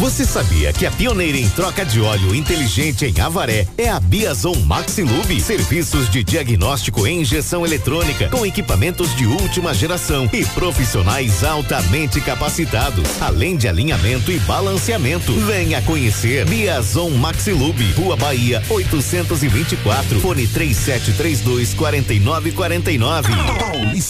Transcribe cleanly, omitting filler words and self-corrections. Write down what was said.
Você sabia que a pioneira em troca de óleo inteligente em Avaré é a Biazon Maxilube? Serviços de diagnóstico em injeção eletrônica com equipamentos de última geração e profissionais altamente capacitados, além de alinhamento e balanceamento. Venha conhecer Biazon Maxilube, Rua Bahia 824, fone 3732 4949.